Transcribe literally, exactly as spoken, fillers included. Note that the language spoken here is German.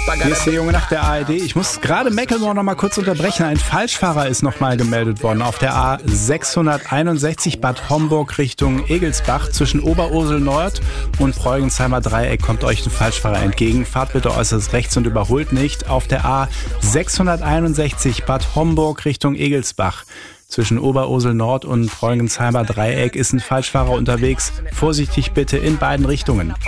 Hier ist der Junge nach der A R D. Ich muss gerade Mecklenburg noch mal kurz unterbrechen. Ein Falschfahrer ist noch mal gemeldet worden auf der A sechshunderteinundsechzig Bad Homburg Richtung Egelsbach. Zwischen Oberursel Nord und Preugenzheimer Dreieck kommt euch ein Falschfahrer entgegen. Fahrt bitte äußerst rechts und überholt nicht. Auf der A sechshunderteinundsechzig Bad Homburg Richtung Egelsbach. Zwischen Oberursel Nord und Preugenzheimer Dreieck ist ein Falschfahrer unterwegs. Vorsichtig bitte in beiden Richtungen.